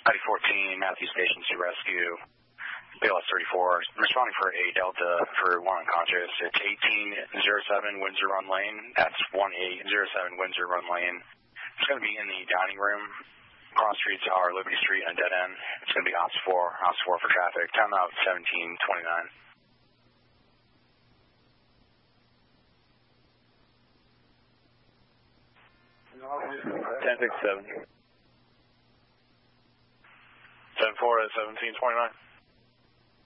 ID-14, Matthew Station to rescue. BLS 34, responding for A Delta for 1 unconscious. It's 1807 Windsor Run Lane. That's 1807 Windsor Run Lane. It's going to be in the dining room. Cross streets are Liberty Street and dead end. It's going to be Ops 4 for traffic. Time out 1729. 1067. 10-4 at 1729.